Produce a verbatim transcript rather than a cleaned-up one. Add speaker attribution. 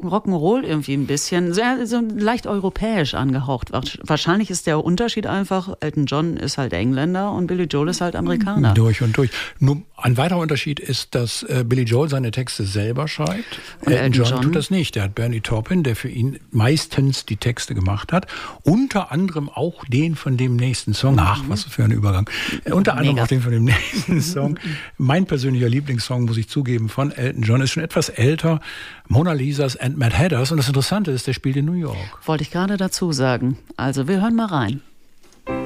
Speaker 1: Rock'n'Roll irgendwie ein bisschen, sehr, so leicht europäisch angehaucht. Wahrscheinlich ist der Unterschied einfach, Elton John ist halt Engländer und Billy Joel ist halt Amerikaner.
Speaker 2: Durch und durch. Nur ein weiterer Unterschied ist, dass äh, Billy Joel seine Texte selber schreibt.
Speaker 1: Und
Speaker 2: Elton John,
Speaker 1: John
Speaker 2: tut das nicht. Der hat Bernie Taupin, der für ihn meistens die Texte gemacht hat. Unter anderem auch den von dem nächsten Song. Ach, was für ein Übergang. Äh, unter anderem
Speaker 1: Mega.
Speaker 2: auch den von dem nächsten Song. Mein persönlicher Lieblingssong, muss ich zugeben, von Elton John, ist schon etwas älter. Mona Lisas and Mad Hatters. Und das Interessante ist, der spielt in New York.
Speaker 1: Wollte ich gerade dazu sagen. Also wir hören mal rein.